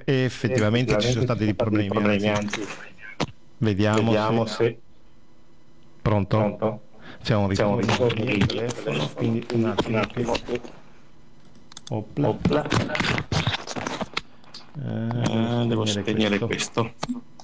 E effettivamente ci sono stati dei problemi, anzi, anzi, vediamo vediamo se... se Pronto? pronto. C'è un C'è un ritorno ritorno di di telefono, telefono, quindi un quindi un attimo che... attimo che Opla. opla, Devo devo spegnere spegnere questo. questo.